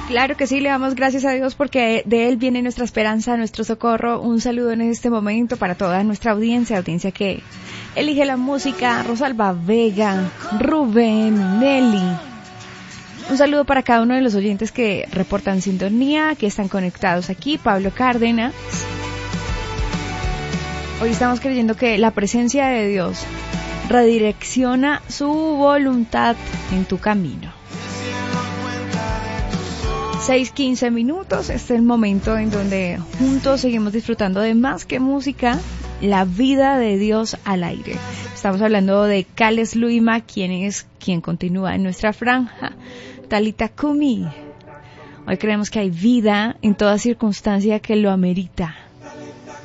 Claro que sí, le damos gracias a Dios porque de Él viene nuestra esperanza, nuestro socorro. Un saludo en este momento para toda nuestra audiencia que elige la música, Rosalba Vega, Rubén, Nelly. Un saludo para cada uno de los oyentes que reportan sintonía, que están conectados aquí, Pablo Cárdenas. Hoy estamos creyendo que la presencia de Dios redirecciona su voluntad en tu camino. 6:15 minutos, este es el momento en donde juntos seguimos disfrutando de más que música, la vida de Dios al aire. Estamos hablando de Cales Luima, quien continúa en nuestra franja, Talita Kumi. Hoy creemos que hay vida en toda circunstancia que lo amerita.